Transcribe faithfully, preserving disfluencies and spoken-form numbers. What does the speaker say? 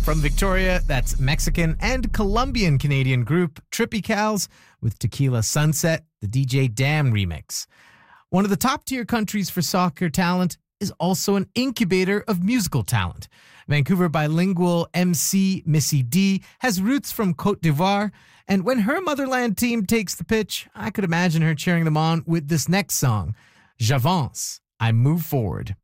From Victoria, that's Mexican and Colombian Canadian group Tropicals with Tequila Sunset, the D J Dam remix. One of the top tier countries for soccer talent is also an incubator of musical talent. Vancouver bilingual M C Missy D has roots from Cote d'Ivoire, and when her motherland team takes the pitch, I could imagine her cheering them on with this next song, J'avance, I Move Forward.